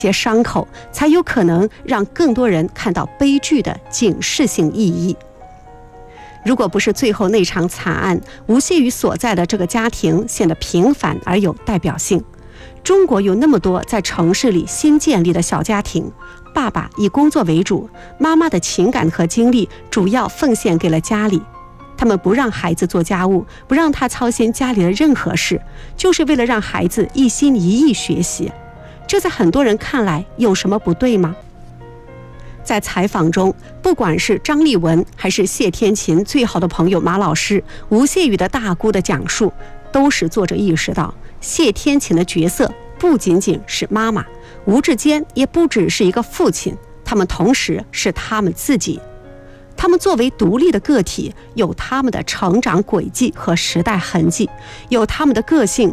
些伤口，才有可能让更多人看到悲剧的警示性意义。如果不是最后那场惨案，吴谢宇所在的这个家庭显得平凡而有代表性。中国有那么多在城市里新建立的小家庭，爸爸以工作为主，妈妈的情感和精力主要奉献给了家里。他们不让孩子做家务，不让他操心家里的任何事，就是为了让孩子一心一意学习。这在很多人看来有什么不对吗？在采访中，不管是张丽文还是谢天琴最好的朋友马老师、吴谢宇的大姑的讲述，都使作者意识到，谢天琴的角色不仅仅是妈妈，吴志坚也不只是一个父亲，他们同时是他们自己。他们作为独立的个体，有他们的成长轨迹和时代痕迹，有他们的个性